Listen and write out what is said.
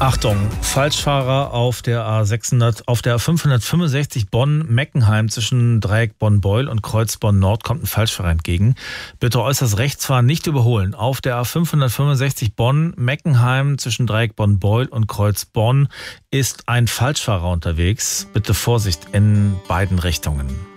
Achtung, Falschfahrer auf der A565 Bonn-Meckenheim zwischen Dreieck Bonn-Beul und Kreuz Bonn-Nord kommt ein Falschfahrer entgegen. Bitte äußerst rechts fahren, nicht überholen. Auf der A565 Bonn-Meckenheim zwischen Dreieck Bonn-Beul und Kreuz Bonn ist ein Falschfahrer unterwegs. Bitte Vorsicht in beiden Richtungen.